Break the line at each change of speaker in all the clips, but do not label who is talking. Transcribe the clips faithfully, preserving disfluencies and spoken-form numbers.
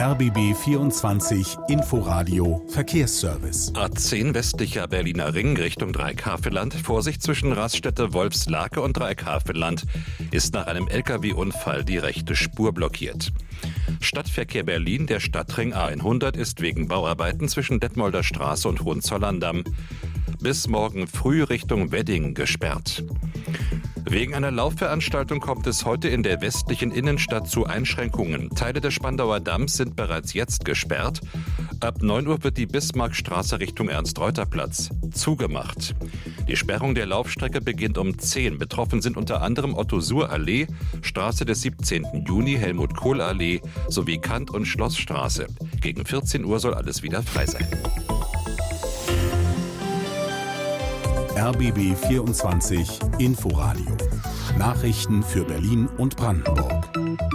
R B B vierundzwanzig Inforadio Verkehrsservice.
A zehn westlicher Berliner Ring Richtung Dreieckhavelland. Vorsicht zwischen Raststätte Wolfslake und Dreieckhavelland ist nach einem L K W-Unfall die rechte Spur blockiert. Stadtverkehr Berlin, der Stadtring A hundert ist wegen Bauarbeiten zwischen Detmolder Straße und Hohenzollern-Damm bis morgen früh Richtung Wedding gesperrt. Wegen einer Laufveranstaltung kommt es heute in der westlichen Innenstadt zu Einschränkungen. Teile des Spandauer Damms sind bereits jetzt gesperrt. Ab neun Uhr wird die Bismarckstraße Richtung Ernst-Reuter-Platz zugemacht. Die Sperrung der Laufstrecke beginnt um zehn. Betroffen sind unter anderem Otto-Suhr-Allee, Straße des siebzehnten Juni, Helmut-Kohl-Allee sowie Kant- und Schlossstraße. Gegen vierzehn Uhr soll alles wieder frei sein.
R B B vierundzwanzig Inforadio. Nachrichten für Berlin und Brandenburg.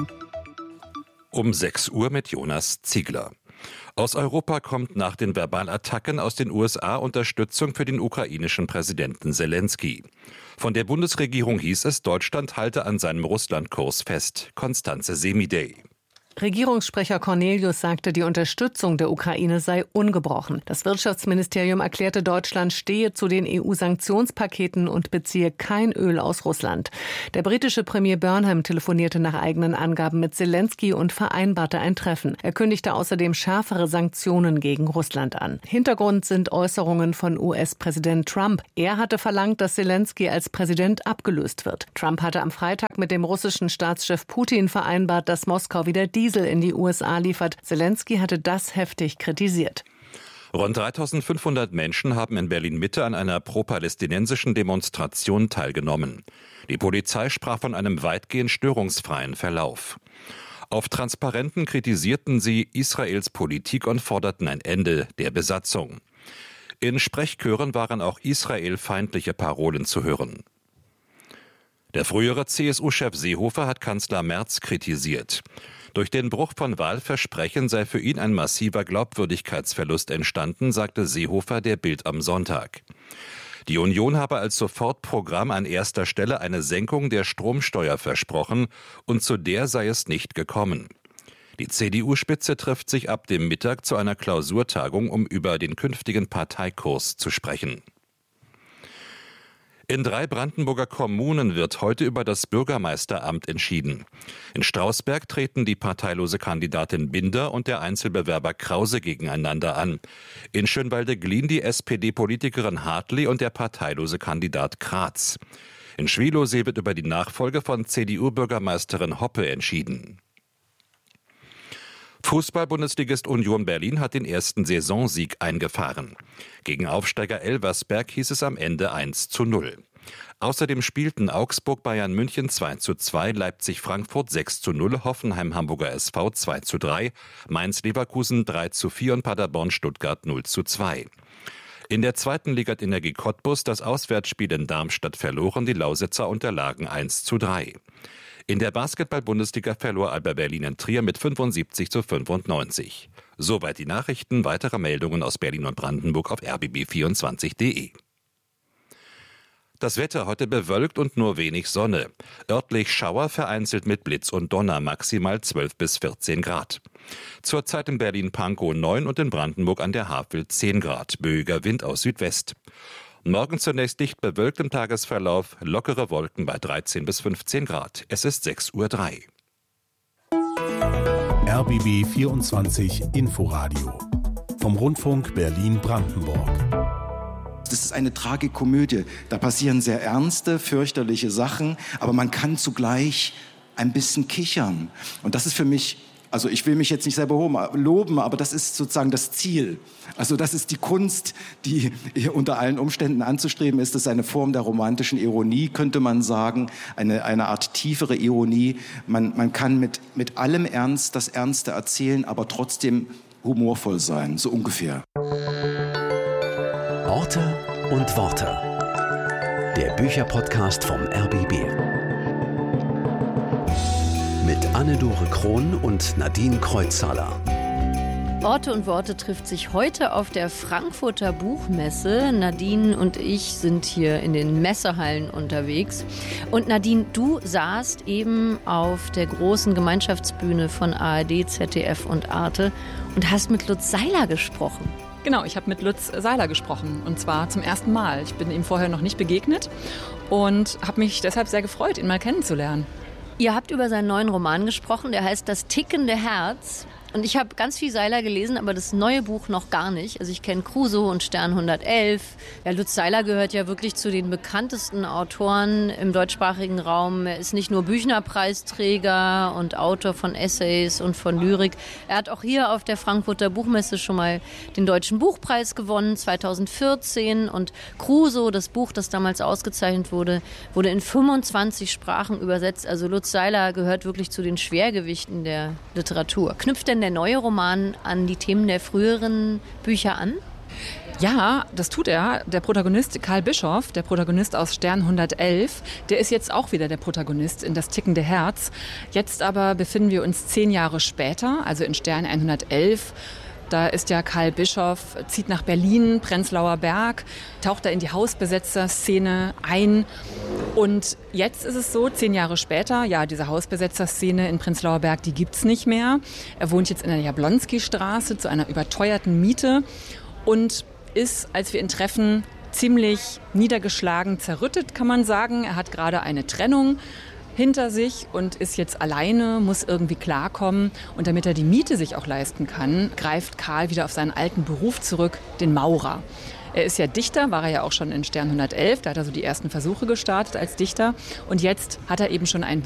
Um sechs Uhr mit Jonas Ziegler. Aus Europa kommt nach den Verbalattacken aus den U S A Unterstützung für den ukrainischen Präsidenten Selenskyj. Von der Bundesregierung hieß es, Deutschland halte an seinem Russlandkurs fest. Constanze Semidey.
Regierungssprecher Cornelius sagte, die Unterstützung der Ukraine sei ungebrochen. Das Wirtschaftsministerium erklärte, Deutschland stehe zu den E U-Sanktionspaketen und beziehe kein Öl aus Russland. Der britische Premier Burnham telefonierte nach eigenen Angaben mit Selenskyj und vereinbarte ein Treffen. Er kündigte außerdem schärfere Sanktionen gegen Russland an. Hintergrund sind Äußerungen von U S-Präsident Trump. Er hatte verlangt, dass Selenskyj als Präsident abgelöst wird. Trump hatte am Freitag mit dem russischen Staatschef Putin vereinbart, dass Moskau wieder Diesel in die U S A liefert. Selenskyj hatte das heftig kritisiert.
Rund dreitausendfünfhundert Menschen haben in Berlin-Mitte an einer pro-palästinensischen Demonstration teilgenommen. Die Polizei sprach von einem weitgehend störungsfreien Verlauf. Auf Transparenten kritisierten sie Israels Politik und forderten ein Ende der Besatzung. In Sprechchören waren auch israelfeindliche Parolen zu hören. Der frühere C S U-Chef Seehofer hat Kanzler Merz kritisiert. Durch den Bruch von Wahlversprechen sei für ihn ein massiver Glaubwürdigkeitsverlust entstanden, sagte Seehofer der Bild am Sonntag. Die Union habe als Sofortprogramm an erster Stelle eine Senkung der Stromsteuer versprochen und zu der sei es nicht gekommen. Die C D U-Spitze trifft sich ab dem Mittag zu einer Klausurtagung, um über den künftigen Parteikurs zu sprechen. In drei Brandenburger Kommunen wird heute über das Bürgermeisteramt entschieden. In Strausberg treten die parteilose Kandidatin Binder und der Einzelbewerber Krause gegeneinander an. In Schönwalde-Glien die S P D-Politikerin Hartley und der parteilose Kandidat Kratz. In Schwielowsee wird über die Nachfolge von C D U-Bürgermeisterin Hoppe entschieden. Fußball-Bundesligist Union Berlin hat den ersten Saisonsieg eingefahren. Gegen Aufsteiger Elversberg hieß es am Ende eins zu null. Außerdem spielten Augsburg Bayern München zwei zu zwei, Leipzig Frankfurt sechs zu null, Hoffenheim Hamburger S V zwei zu drei, Mainz Leverkusen drei zu vier und Paderborn Stuttgart null zu zwei. In der zweiten Liga hat Energie Cottbus das Auswärtsspiel in Darmstadt verloren, die Lausitzer unterlagen eins zu drei. In der Basketball-Bundesliga verlor Alba Berlin in Trier mit fünfundsiebzig zu fünfundneunzig. Soweit die Nachrichten, weitere Meldungen aus Berlin und Brandenburg auf R B B vierundzwanzig punkt de. Das Wetter heute bewölkt und nur wenig Sonne. Örtlich Schauer, vereinzelt mit Blitz und Donner, maximal zwölf bis vierzehn Grad. Zurzeit in Berlin-Pankow neun und in Brandenburg an der Havel zehn Grad. Böiger Wind aus Südwest. Morgen zunächst dicht bewölkt im Tagesverlauf, lockere Wolken bei dreizehn bis fünfzehn Grad. Es ist sechs Uhr drei.
R B B vierundzwanzig Inforadio vom Rundfunk Berlin-Brandenburg.
Das ist eine Tragikomödie. Da passieren sehr ernste, fürchterliche Sachen, aber man kann zugleich ein bisschen kichern. Und das ist für mich, also ich will mich jetzt nicht selber loben, aber das ist sozusagen das Ziel. Also das ist die Kunst, die unter allen Umständen anzustreben ist. Das ist eine Form der romantischen Ironie, könnte man sagen, eine, eine Art tiefere Ironie. Man, man kann mit, mit allem Ernst das Ernste erzählen, aber trotzdem humorvoll sein, so ungefähr.
Orte und Worte. Der Bücherpodcast vom R B B. Mit Anne-Dore Krohn und Nadine Kreuzhaler.
Orte und Worte trifft sich heute auf der Frankfurter Buchmesse. Nadine und ich sind hier in den Messehallen unterwegs. Und Nadine, du saßt eben auf der großen Gemeinschaftsbühne von A R D, Z D F und Arte und hast mit Lutz Seiler gesprochen.
Genau, ich habe mit Lutz Seiler gesprochen und zwar zum ersten Mal. Ich bin ihm vorher noch nicht begegnet und habe mich deshalb sehr gefreut, ihn mal kennenzulernen.
Ihr habt über seinen neuen Roman gesprochen, der heißt Das tickende Herz. Und ich habe ganz viel Seiler gelesen, aber das neue Buch noch gar nicht. Also ich kenne Crusoe und Stern hundertelf. Ja, Lutz Seiler gehört ja wirklich zu den bekanntesten Autoren im deutschsprachigen Raum. Er ist nicht nur Büchner-Preisträger und Autor von Essays und von Lyrik. Er hat auch hier auf der Frankfurter Buchmesse schon mal den Deutschen Buchpreis gewonnen, zweitausendvierzehn. Und Crusoe, das Buch, das damals ausgezeichnet wurde, wurde in fünfundzwanzig Sprachen übersetzt. Also Lutz Seiler gehört wirklich zu den Schwergewichten der Literatur. Knüpft denn der neue Roman an die Themen der früheren Bücher an?
Ja, das tut er. Der Protagonist Karl Bischoff, der Protagonist aus Stern hundertelf, der ist jetzt auch wieder der Protagonist in Das tickende Herz. Jetzt aber befinden wir uns zehn Jahre später, also in Stern hundertelf. Da ist ja Karl Bischoff, zieht nach Berlin, Prenzlauer Berg, taucht da in die Hausbesetzer-Szene ein. Und jetzt ist es so, zehn Jahre später, ja, diese Hausbesetzer-Szene in Prenzlauer Berg, die gibt's nicht mehr. Er wohnt jetzt in der Jablonski-Straße zu einer überteuerten Miete und ist, als wir ihn treffen, ziemlich niedergeschlagen, zerrüttet, kann man sagen. Er hat gerade eine Trennung hinter sich und ist jetzt alleine, muss irgendwie klarkommen. Und damit er die Miete sich auch leisten kann, greift Karl wieder auf seinen alten Beruf zurück, den Maurer. Er ist ja Dichter, war er ja auch schon in Stern hundertelf, da hat er so die ersten Versuche gestartet als Dichter. Und jetzt hat er eben schon ein